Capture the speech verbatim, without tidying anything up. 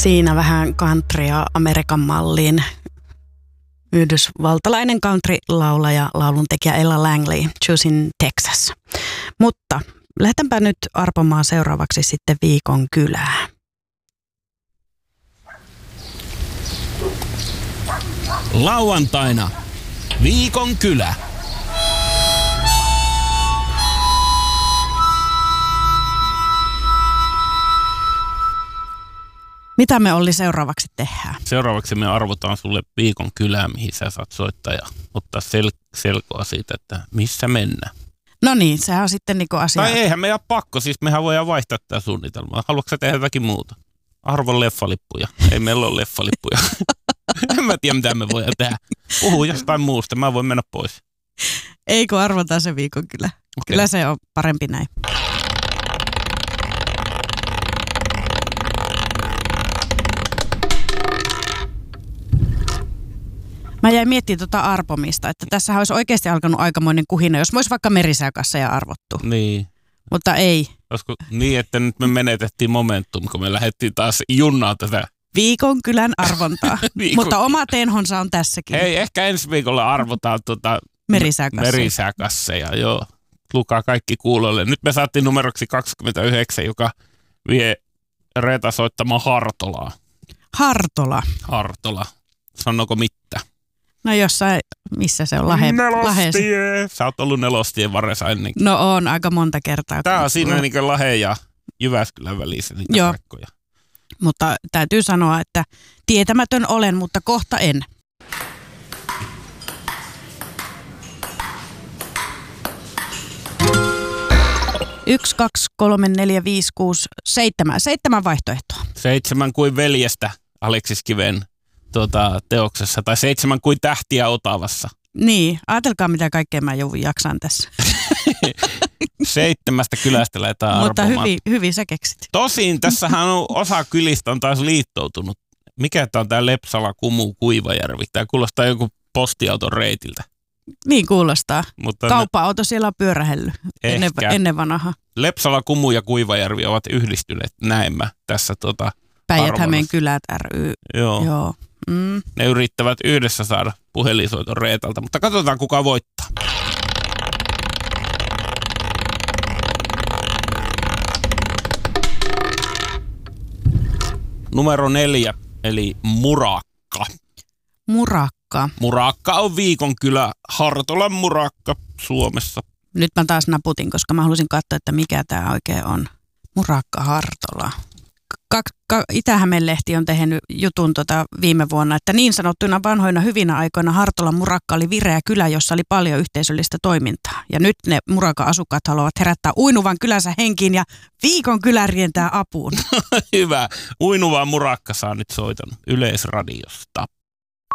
Siinä vähän countrya Amerikan malliin. Yhdysvaltalainen country-laulaja, lauluntekijä Ella Langley, Choosing Texas. Mutta lähdetäänpä nyt arpomaan seuraavaksi sitten viikon kylää. Lauantaina viikon kylä. Mitä me Olli seuraavaksi tehdään? Seuraavaksi me arvotaan sulle viikon kylää, mihin sä saat soittaa ja ottaa sel- selkoa siitä, että missä mennään. No niin, sehän on sitten niinku asia. Tai eihän meidän pakko, siis mehän voidaan vaihtaa tämä suunnitelmaa. Haluatko sä tehdä jotakin muuta? Arvon leffalippuja. Ei meillä ole leffalippuja. En mä tiedä, mitä me voidaan tehdä. Puhu jostain muusta, mä voin mennä pois. Ei kun arvotaan se viikon kylä. Okay. Kyllä se on parempi näin. Mä jäin miettimään tuota arpomista, että tässä olisi oikeasti alkanut aikamoinen kuhina, jos mä olisi vaikka merisääkassa ja arvottu. Niin. Mutta ei. Olisiko niin, että nyt me menetettiin momentum, kun me lähdettiin taas junnaa tätä. Viikon kylän arvontaa. Viikon... Mutta oma tenhonsa on tässäkin. Hei, ehkä ensi viikolla arvotaan tuota merisääkasseja. merisääkasseja, joo. Lukaa kaikki kuulolle. Nyt me saatiin numeroksi kaksikymmentäyhdeksän, joka vie Reeta soittamaan Hartolaa. Hartola. Hartola. Sanoko mitä? No jossain, missä se on? Lahe, Nelostie. Sä oot ollut Nelostien varressa ennen. No on, aika monta kertaa. Tää on siinä niin kuin Lahe ja Jyväskylän välissä niitä Joo. paikkoja. Mutta täytyy sanoa, että tietämätön olen, mutta kohta en. Yksi, kaksi, kolme, neljä, viisi, kuusi, seitsemän. Seitsemän vaihtoehtoa. Seitsemän kuin veljestä Aleksis Kiven tuota, teoksessa. Tai seitsemän kuin tähtiä Otavassa. Niin, ajatelkaa mitä kaikkea mä joudun jaksan tässä. Seitsemästä kylästä lähdetään Mutta arpomaan. hyvin, hyvin sä keksit. Tosin tässähän on osa kylistä on taas liittoutunut. Mikä tää on tää Lepsala, Kumu, Kuivajärvi? Tää kuulostaa joku postiauton reitiltä. Niin kuulostaa. Mutta kauppa-auto siellä on pyörähellyt ennen, ennen vanhaa. Lepsala, Kumu ja Kuivajärvi ovat yhdistyneet näemmä tässä tota Päijät-Hämeen kylät ry. Joo. Joo. Mm. Ne yrittävät yhdessä saada puhelinsoiton Reetalta, mutta katsotaan kuka voittaa. Numero neljä, eli Murakka. Murakka. Murakka on viikon kylä, Hartolan Murakka Suomessa. Nyt mä taas naputin, koska mä halusin katsoa, että mikä tää oikein on. Murakka Hartola. Itä-Hämeen-lehti on tehnyt jutun tota viime vuonna, että niin sanottuina vanhoina hyvinä aikoina Hartolan Murakka oli vireä kylä, jossa oli paljon yhteisöllistä toimintaa. Ja nyt ne Murakan asukkaat haluavat herättää uinuvan kylänsä henkiin ja viikon kylä rientää apuun. Hyvä. Uinuva Murakka saa nyt soiton Yleisradiosta.